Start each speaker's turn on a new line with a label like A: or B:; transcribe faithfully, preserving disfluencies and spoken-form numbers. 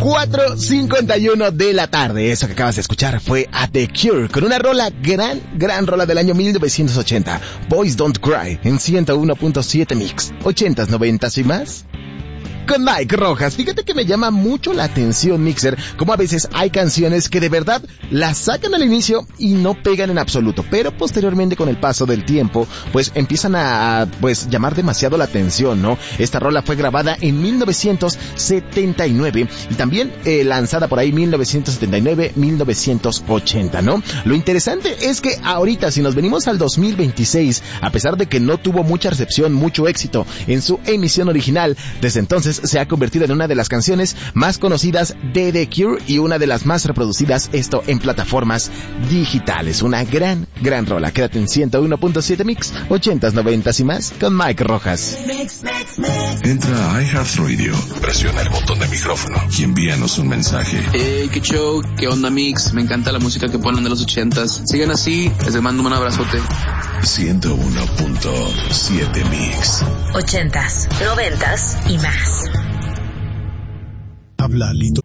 A: cuatro cincuenta y uno de la tarde. Eso que acabas de escuchar fue a The Cure con una rola, gran, gran rola del año mil novecientos ochenta. Boys Don't Cry en ciento uno punto siete Mix. ochentas, noventas y más. Con Mike Rojas. Fíjate que me llama mucho la atención, Mixer, como a veces hay canciones que de verdad las sacan al inicio y no pegan en absoluto, pero posteriormente con el paso del tiempo, pues empiezan a, pues, llamar demasiado la atención, ¿no? Esta rola fue grabada en mil novecientos setenta y nueve y también eh, lanzada por ahí mil novecientos setenta y nueve, mil novecientos ochenta, ¿no? Lo interesante es que ahorita, si nos venimos al dos mil veintiséis, a pesar de que no tuvo mucha recepción, mucho éxito en su emisión original, desde entonces se ha convertido en una de las canciones más conocidas de The Cure y una de las más reproducidas, esto en plataformas digitales. Una gran, gran rola. Quédate en ciento uno punto siete Mix, ochentas, noventas y más con Mike Rojas.
B: Mix, mix, mix. Entra a iHeartRadio, presiona el botón de micrófono y envíanos un mensaje.
C: Hey, qué show, qué onda Mix, me encanta la música que ponen de los ochentas. Sigan así, les mando un abrazote.
B: ciento uno punto siete Mix.
D: Ochentas, noventas y más.
E: Habla Lito